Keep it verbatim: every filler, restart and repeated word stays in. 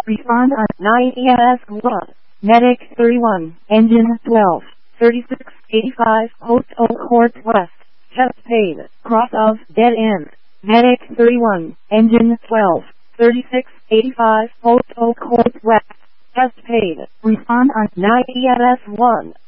Respond on nine E S one. Medic thirty-one. Engine twelve. thirty-six eighty-five. Host Oak Court West. Test paid. Cross of dead end. Medic thirty-one. Engine twelve. thirty-six eighty-five. Host Oak Court West. Test paid. Respond on nine E S one.